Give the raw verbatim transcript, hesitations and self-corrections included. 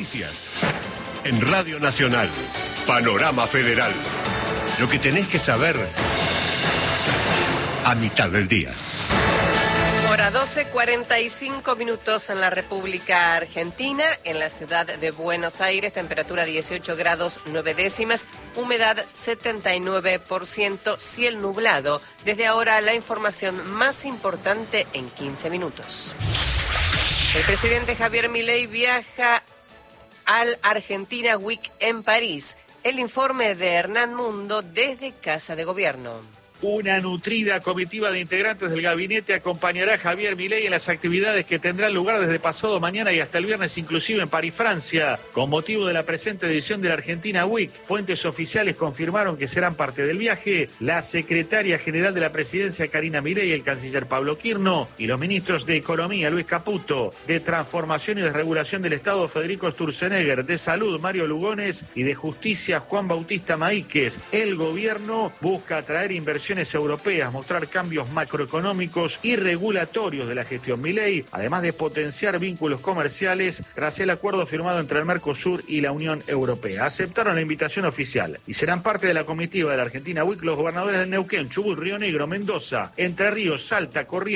noticias. En Radio Nacional, Panorama Federal. Lo que tenés que saber a mitad del día. Hora doce, cuarenta y cinco minutos en la República Argentina, en la ciudad de Buenos Aires, temperatura dieciocho grados nueve décimas, humedad setenta y nueve por ciento, cielo nublado. Desde ahora la información más importante en quince minutos. El presidente Javier Milei viaja al Argentina Week en París. El informe de Hernán Mundo desde Casa de Gobierno. Una nutrida comitiva de integrantes del gabinete acompañará a Javier Milei en las actividades que tendrán lugar desde pasado mañana y hasta el viernes, inclusive en París, Francia, con motivo de la presente edición de la Argentina Week. Fuentes oficiales confirmaron que serán parte del viaje la secretaria general de la presidencia, Karina Milei, el canciller Pablo Quirno, y los ministros de Economía, Luis Caputo, de Transformación y Desregulación del Estado, Federico Sturzenegger, de Salud, Mario Lugones, y de Justicia, Juan Bautista Maíquez. El gobierno busca atraer inversiones europeas, mostrar cambios macroeconómicos y regulatorios de la gestión Milei, además de potenciar vínculos comerciales tras el acuerdo firmado entre el Mercosur y la Unión Europea. Aceptaron la invitación oficial y serán parte de la comitiva de la Argentina Week los gobernadores de Neuquén, Chubut, Río Negro, Mendoza, Entre Ríos, Salta, Corrientes,